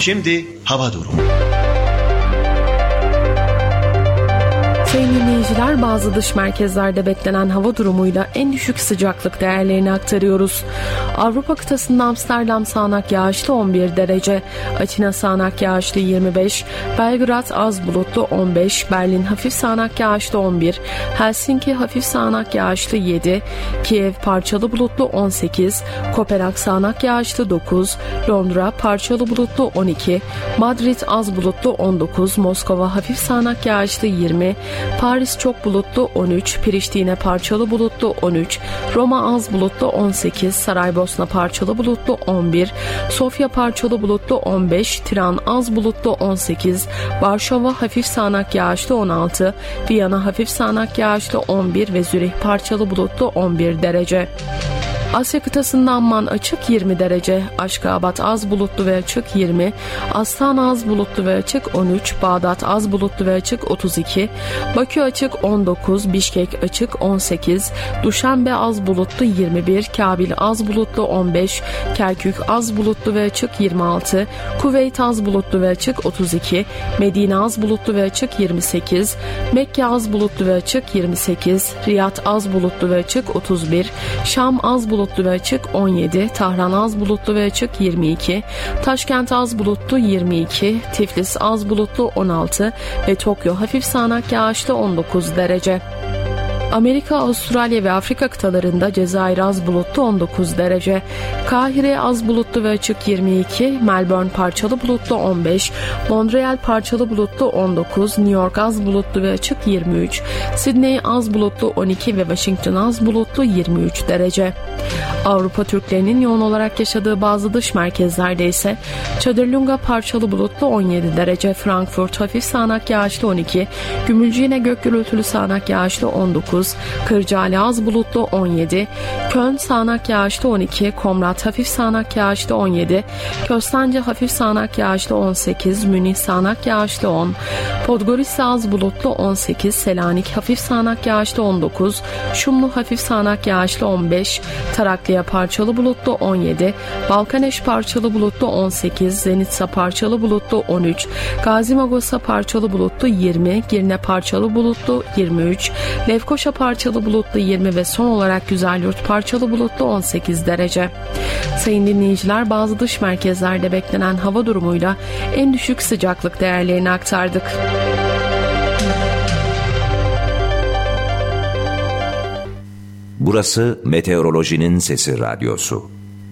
Şimdi hava durumu. Sayın dinleyiciler, bazı dış merkezlerde beklenen hava durumuyla en düşük sıcaklık değerlerini aktarıyoruz. Avrupa kıtasında Amsterdam sağanak yağışlı 11 derece, Atina sağanak yağışlı 25, Belgrad az bulutlu 15, Berlin hafif sağanak yağışlı 11, Helsinki hafif sağanak yağışlı 7, Kiev parçalı bulutlu 18, Kopenhag sağanak yağışlı 9, Londra parçalı bulutlu 12, Madrid az bulutlu 19, Moskova hafif sağanak yağışlı 20, Paris çok bulutlu 13, Priştine parçalı bulutlu 13, Roma az bulutlu 18, Saraybosna parçalı bulutlu 11, Sofya parçalı bulutlu 15, Tiran az bulutlu 18, Varşova hafif sağanak yağışlı 16, Viyana hafif sağanak yağışlı 11 ve Zürih parçalı bulutlu 11 derece. Asya kıtasında Amman açık 20 derece, Aşkabat az bulutlu ve açık 20, Astana az bulutlu ve açık 13, Bağdat az bulutlu ve açık 32, Bakü açık 19, Bişkek açık 18, Duşanbe az bulutlu 21, Kabil az bulutlu 15, Kerkük az bulutlu ve açık 26, Kuveyt az bulutlu ve açık 32, Medine az bulutlu ve açık 28, Mekke az bulutlu ve açık 28, Riyad az bulutlu ve açık 31, Şam az bulutlu ve açık 17, Tahran az bulutlu ve açık 22, Taşkent az bulutlu 22, Tiflis az bulutlu 16 ve Tokyo hafif sağanak yağışlı 19 derece. Amerika, Avustralya ve Afrika kıtalarında Cezayir az bulutlu 19 derece, Kahire az bulutlu ve açık 22, Melbourne parçalı bulutlu 15, Montreal parçalı bulutlu 19, New York az bulutlu ve açık 23, Sydney az bulutlu 12 ve Washington az bulutlu 23 derece. Avrupa Türklerinin yoğun olarak yaşadığı bazı dış merkezlerde ise Çadırlunga parçalı bulutlu 17 derece, Frankfurt hafif sağanak yağışlı 12, Gümülcine gök gürültülü sağanak yağışlı 19, Kırcaali az bulutlu 17, Köln sağanak yağışlı 12, Komrat hafif sağanak yağışlı 17, Köstence hafif sağanak yağışlı 18, Münih sağanak yağışlı 10, Podgorica az bulutlu 18, Selanik hafif sağanak yağışlı 19, Şumlu hafif sağanak yağışlı 15, Tarakliya parçalı bulutlu 17, Balkaneş parçalı bulutlu 18, Zenitsa parçalı bulutlu 13, Gazimagosa parçalı bulutlu 20, Girne parçalı bulutlu 23, Lefkoşa parçalı bulutlu 20 ve son olarak Güzelyurt parçalı bulutlu 18 derece. Sayın dinleyiciler, bazı dış merkezlerde beklenen hava durumuyla en düşük sıcaklık değerlerini aktardık. Burası Meteorolojinin Sesi Radyosu.